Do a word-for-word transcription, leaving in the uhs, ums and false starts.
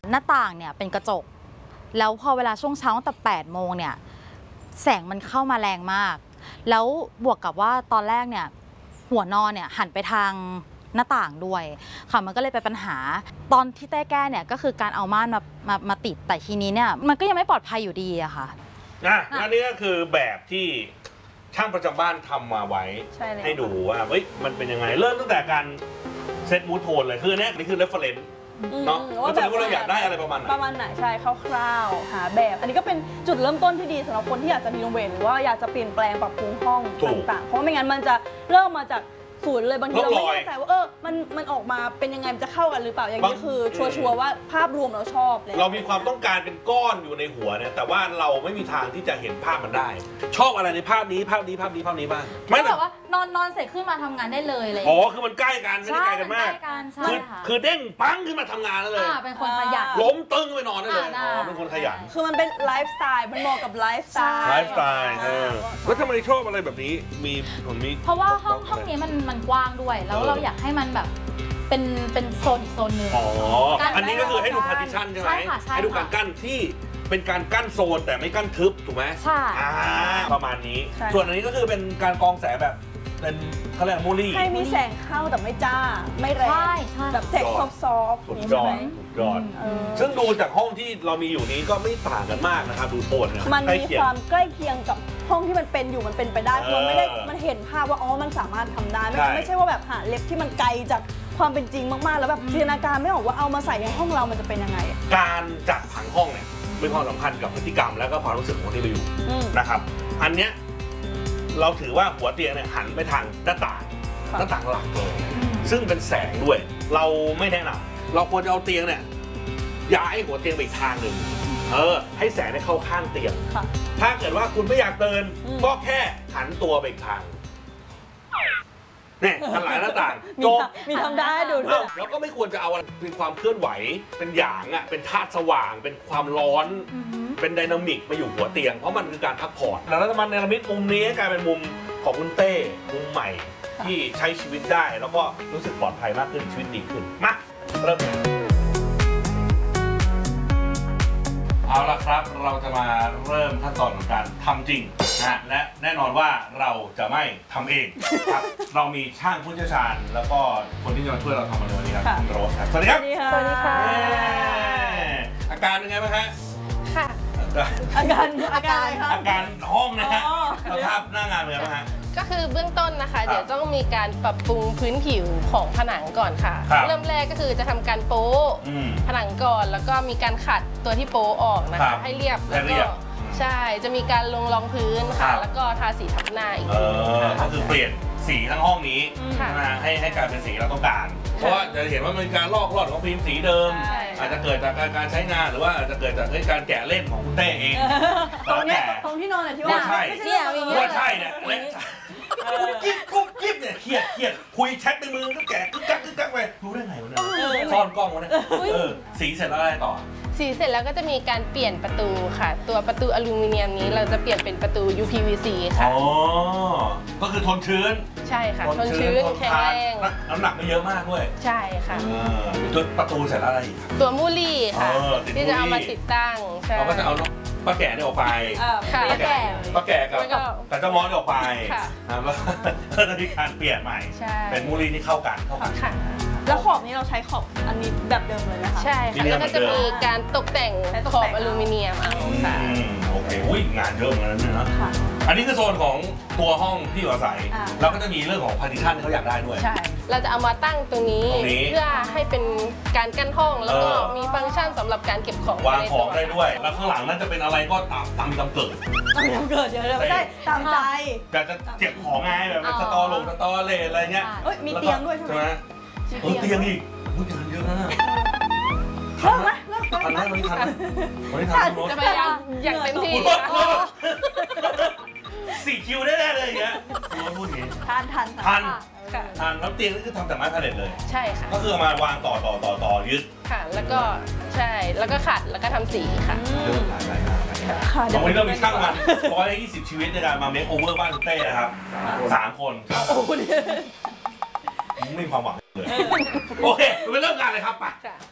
หน้าต่างเนี่ยเป็นกระจกแล้วพอเวลาช่วงเช้าตั้งแต่แปดโมงเนี่ยแสงมันเข้ามาแรงมากแล้วบวกกับว่าตอนแรกเนี่ยหัวนอนเนี่ยหันไปทางหน้าต่างด้วยค่ะมันก็เลยเป็นปัญหาตอนที่เต้แก้เนี่ยก็คือการเอาม่านมามามาติดแต่ทีนี้เนี่ยมันก็ยังไม่ปลอดภัยอยู่ดีอะค่ะนะอันนี้ก็คือแบบที่ช่างประจำบ้านทำมาไว้ ใ, ให้ดูว่าเฮ้ยมันเป็นยังไงเริ่มตั้งแต่การเซตมูทโทนเลยคือเนี่ยนี่คือเรฟเฟรนซ์เนาะว่าแบบเราอยากได้อะไรประมาณไหนประมาณไหนใช่คร่าวๆหาแบบอันนี้ก็เป็นจุดเริ่มต้นที่ดีสำหรับคนที่อยากจะรีโนเวทหรือว่าอยากจะเปลี่ยนแปลงปรับปรุงห้องต่างๆเพราะไม่งั้นมันจะเริ่มมาจากศูนย์เลยบางทีเราไม่แน่ใจว่าเออมันมันออกมาเป็นยังไงมันจะเข้ากันหรือเปล่าอย่างนี้คือชัวร์ๆว่าภาพรวมเราชอบเลยเรามีความต้องการเป็นก้อนอยู่ในหัวเนี่ยแต่ว่าเราไม่มีทางที่จะเห็นภาพมันได้ชอบอะไรในภาพนี้ภาพนี้ภาพนี้ภาพนี้บ้างไม่แบบว่านอนนอนเสร็จขึ้นมาทำงานได้เลยเลยอ๋อคือมันใกล้กันไม่ได้ไกลกันมากคือคือเด้งปังขึ้นมาทำงานได้เลยเป็นคนขยันล้มตึงไปนอนได้เลยอ๋อเป็นคนขยันคือมันเป็นไลฟ์สไตล์มันเหมาะกับไลฟ์สไตล์ไลฟ์สไตล์แล้วทำไมชอบอะไรแบบนี้มีผมมีเพราะว่าห้องห้องนี้มันมันกว้างด้วยแล้วเราอยากให้มันแบบเป็นเป็นโซนอีกโซนหนึ่งอ๋ออันนี้ก็คือให้ดูพาร์ติชันใช่ไหมให้ดูการกั้นที่เป็นการกั้นโซนแต่ไม่กั้นทึบถูกไหมใช่ประมาณนี้ส่วนอันนี้ก็คือเป็นการกองแสงแบบเป็นเขาเรียกมูลี่ให้มีแสงเข้าแต่ไม่จ้าไม่แรงแบบแสงซอฟต์ๆใช่ไหมสุดยอดซึ่งดูจากห้องที่เรามีอยู่นี้ก็ไม่ต่างกันมากนะครับดูโทนเนี่ยมันมีความใกล้เคียงกับห้องที่มันเป็นอยู่มันเป็นไปได้เพราะไม่ได้มันเห็นภาพว่าอ๋อมันสามารถทำได้ไม่ไม่ใช่ว่าแบบหาเล็บที่มันไกลจากความเป็นจริงมากๆแล้วแบบจินตนาการไม่ออกว่าเอามาใส่ในห้องเรามันจะเป็นยังไงการจัดผังห้องเนี่ยมีความสัมพันธ์กับพฤติกรรมแล้วก็ความรู้สึกของคนที่เราอยู่นะครับอันเนี้ยเราถือว่าหัวเตียงเนี่ยหันไปทางหน้าต่างหน้าต่างหลักเลยซึ่งเป็นแสงด้วยเราไม่แนะนำเราควรจะเอาเตียงเนี่ยย้ายหัวเตียงไปอีกทางหนึ่งเออให้แสงได้เข้าข้างเตียงถ้าเกิดว่าคุณไม่อยากเดินก็แค่หันตัวไปอีกทางเนี่ยหันหลังหน้าต่างจบมีทำได้ดูด้วยแล้วก็ไม่ควรจะเอาเป็นความเคลื่อนไหวเป็นหยางอ่ะเป็นธาตุสว่างเป็นความร้อนเป็นไดนามิกมาอยู่หัวเตียงเพราะมันคือการพักผ่อนแล้วมันเนรมิตมุมนี้กลายเป็นมุมของคุณเต้มุมใหม่ที่ใช้ชีวิตได้แล้วก็รู้สึกปลอดภัยมากขึ้นชีวิตดีขึ้นมาเริ่มกันเอาละครับเราจะมาเริ่มขั้นตอนของการทำจริงนะและแน่นอนว่าเราจะไม่ทำเองครับเรามีช่างผู้เชี่ยวชาญแล้วก็คนที่จะมาช่วยเราทำในวันนี้ครับคุณโรสครับสวัสดีครับสวัสดีค่ะอาการเป็นไงบ้างฮะค่ะอาการอาการอะไรครับอาการห้องนะฮะสภาพหน้างานเป็นไงบ้างฮะก็คือเบื้องต้นนะคะเดี๋ยวต้องมีการปรับปรุงพื้นผิวของผนังก่อนค่ะเริ่มแรกก็คือจะทำการโป๊ผนังก่อนแล้วก็มีการขัดตัวที่โป๊ออกนะคะให้เรียบแล้วก็ใช่จะมีการลงรองพื้นค่ะแล้วก็ทาสีทับหน้าอีกทีก็คือเปลี่ยนสีทั้งห้องนี้ให้ให้กลายเป็นสีเราต้องการเพราะว่าจะเห็นว่ามันการลอกลอดของฟิล์มสีเดิมอาจจะเกิดจากการใช้งานหรือว่าอาจจะเกิดจากการแกะเล่นของคุณเต้เองตรงนี้ตรงที่นอนเนี่ยที่ว่าใช่ว่าใช่เนี่ยกุ๊บกิ๊บกุ๊บกิ๊บเนี่ยเครียดเครียดคุยแชทในมือก็แกะกึ๊กกักกึ๊กกักไปรู้ได้ไงวะเนี่ยซ่อนกล้องวะเนี่ยเออสีเสร็จแล้วอะไรต่อสีเสร็จแล้วก็จะมีการเปลี่ยนประตูค่ะตัวประตูอลูมิเนียมนี้เราจะเปลี่ยนเป็นประตู ยู พี วี ซี ค่ะอ๋อก็คือทนชื้นใช่ค่ะทนชื้นแข็งแรงน้ำหนักไม่เยอะมากด้วยใช่ค่ะตัวประตูเสร็จแล้วอะไรอีกตัวมูลี่ค่ะที่จะเอามาติดตั้งเราก็จะเอาป้าแก่เนี่ยออกไปป้าแก่ป้าแก่กับกับเจ้ามอสออกไปแล้วก็จะมีการเปลี่ยนใหม่เป็นมูลี่ที่เข้ากันเข้ากันแล้วขอบนี้เราใช้ขอบอันนี้แบบเดิมเลยนะคะใช่ค่ะแล้วก็จะมีการตกแต่งขอบอลูมิเนียมเอาค่ะโอเคอุ้ยงานเยอะเหมือนกันนะอันนี้คือโซนของตัวห้องที่อยู่อาศัยแล้วก็จะมีเรื่องของพาร์ติชันที่เขาอยากได้ด้วยใช่เราจะเอามาตั้งตรงนี้เพื่อให้เป็นการกั้นห้องแล้วก็มีฟังก์ชันสำหรับการเก็บของวางของได้ด้วยแล้วข้างหลังนั้นจะเป็นอะไรก็ตามตามตามเกิดตามเกิดเดี๋ยวไม่ได้ตามใจอยากจะเก็บของไงแบบสตอลงสตอเลอะไรเงี้ยเอ้ยมีเตียงด้วยใช่ไหมเออเตียงอีกอุ้ยงานเยอะนะทันไหมทันไหมวันนี้ทันวันนี้ทันจะพยายามอย่างเต็มที่สี่คิวได้แน่เลยอย่างเงี้ยพูดอย่างงี้ทันทันทันทันแล้วเตียงนี่คือทำจากไม้พาเลทเลยใช่ค่ะก็คือมาวางต่อต่อต่อต่อยึดค่ะแล้วก็ใช่แล้วก็ขัดแล้วก็ทำสีค่ะตรงนี้เรามีช่างมันร้อยยี่สิบชีวิตในการมาเมคโอเวอร์บ้านเต้นะครับสามคนไม่มีความหวังเลยโอเคไปเริ่มงานเลยครับไป